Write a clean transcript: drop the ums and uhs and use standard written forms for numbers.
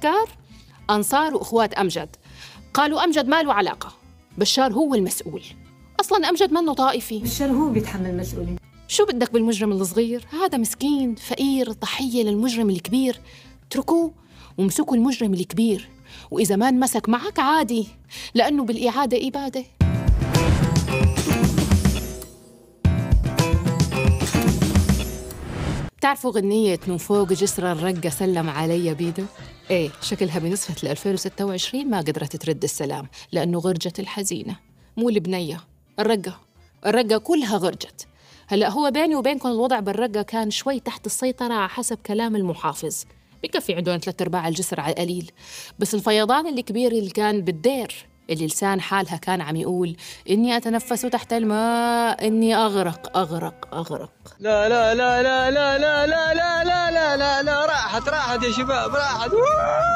المعسكر أنصار وإخوات أمجد قالوا أمجد ما له علاقة، بشار هو المسؤول. أصلاً أمجد منه طائفي، بشار هو بيتحمل المسؤولية. شو بدك بالمجرم الصغير؟ هذا مسكين فقير ضحية للمجرم الكبير. اتركوه وامسكوا المجرم الكبير، وإذا ما انمسك معك عادي، لأنه بالإعادة إبادة. بتعرفوا غنية من فوق جسر الرقة سلم علي بيدو؟ ايه، شكلها بنسخة 2026 ما قدرت ترد السلام، لأنه غرجت الحزينة، مو البنية، الرقة كلها غرجت. هلأ هو بيني وبينكم الوضع بالرقة كان شوي تحت السيطرة على حسب كلام المحافظ، بكفي عندهم 3/4 الجسر على القليل. بس الفيضان الكبير اللي كان بالدير، اللي لسان حالها كان عم يقول إني أتنفس تحت الماء، إني أغرق أغرق أغرق. لا لا لا لا لا لا لا لا لا لا لا لا راحت يا شباب، راحت.